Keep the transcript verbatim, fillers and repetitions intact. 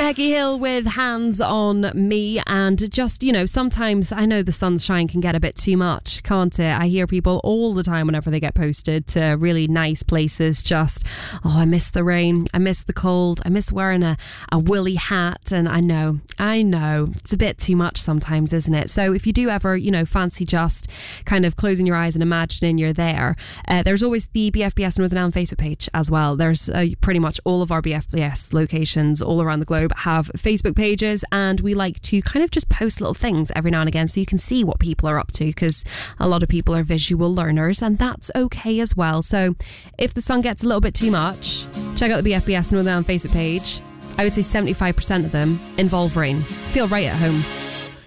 Becky Hill with Hands on Me. And just, you know, sometimes I know the sunshine can get a bit too much, can't it? I hear people all the time whenever they get posted to really nice places just, oh, I miss the rain, I miss the cold, I miss wearing a, a woolly hat. And I know, I know, it's a bit too much sometimes, isn't it? So if you do ever, you know, fancy just kind of closing your eyes and imagining you're there, uh, there's always the B F B S Northern Ireland Facebook page as well. There's uh, pretty much all of our B F B S locations all around the globe have Facebook pages, and we like to kind of just post little things every now and again so you can see what people are up to, because a lot of people are visual learners, and that's okay as well. So if the sun gets a little bit too much, check out the B F B S Northern Ireland Facebook page. I would say seventy-five percent of them involve rain. Feel right at home.